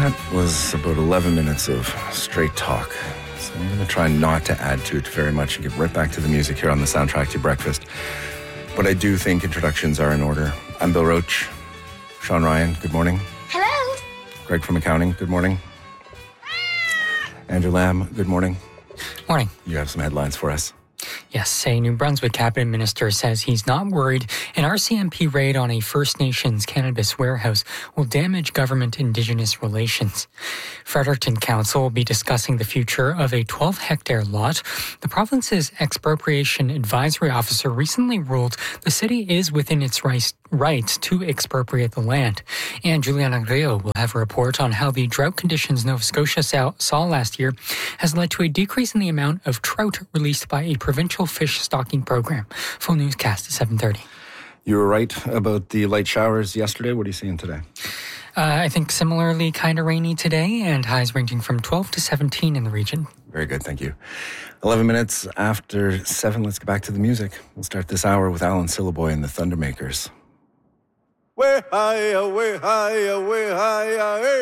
That was about 11 minutes of straight talk. So I'm going to try not to add to it very much and get right back to the music here on the Soundtrack to Breakfast. But I do think introductions are in order. I'm Bill Roach. Sean Ryan, good morning. Hello. Greg from Accounting, good morning. Andrew Lamb, good morning. Morning. You have some headlines for us. Yes, a New Brunswick cabinet minister says he's not worried an RCMP raid on a First Nations cannabis warehouse will damage government Indigenous relations. Fredericton Council will be discussing the future of a 12-hectare lot. The province's expropriation advisory officer recently ruled the city is within its rights to expropriate the land. And Juliana Grillo will have a report on how the drought conditions Nova Scotia saw last year has led to a decrease in the amount of trout released by a provincial fish stocking program. Full newscast at 7:30. You were right about the light showers yesterday. What are you seeing today? I think similarly kind of rainy today, and highs ranging from 12 to 17 in the region. Very good, thank you. 11 minutes after 7, let's get back to the music. We'll start this hour with Alan Syllaboy and the Thundermakers. Way higher, way higher, way higher, hey.